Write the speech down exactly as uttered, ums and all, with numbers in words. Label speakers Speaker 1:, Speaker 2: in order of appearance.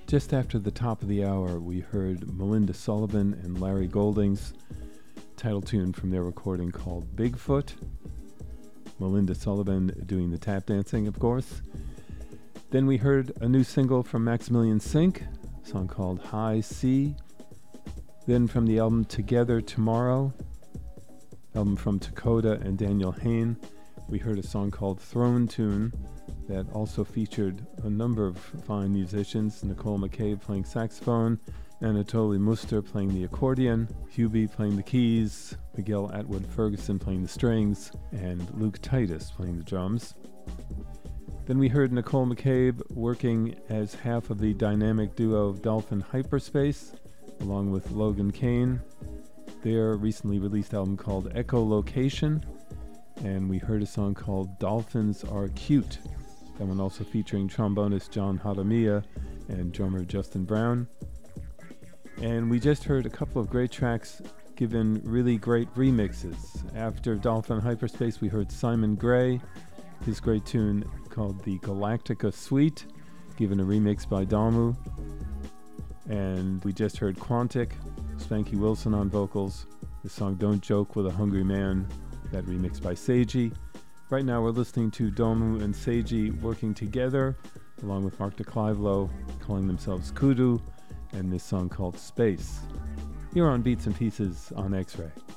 Speaker 1: Just after the top of the hour, we heard Melinda Sullivan and Larry Golding's title tune from their recording called Bigfoot. Melinda Sullivan doing the tap dancing, of course. Then we heard a new single from Maximilian Sink, a song called High C. Then from the album Together Tomorrow, album from Dakota and Daniel Hain, we heard a song called Throne Tune that also featured a number of fine musicians, Nicole McCabe playing saxophone, Anatoly Muster playing the accordion, Hubie playing the keys, Miguel Atwood Ferguson playing the strings, and Luke Titus playing the drums. Then we heard Nicole McCabe working as half of the dynamic duo Dolphin Hyperspace, along with Logan Kane. Their recently released album called Echolocation, and we heard a song called Dolphins Are Cute, that one also featuring trombonist John Hadamiya and drummer Justin Brown. And we just heard a couple of great tracks given really great remixes. After Dolphin Hyperspace, we heard Simon Gray, his great tune called the Galactica Suite, given a remix by Damu. And we just heard Quantic, Spanky Wilson on vocals, the song Don't Joke with a Hungry Man, that remixed by Seiji. Right now we're listening to Damu and Seiji working together, along with Mark DeClivelo, calling themselves Kudu, and this song called Space. Here on Beats and Pieces on X-Ray.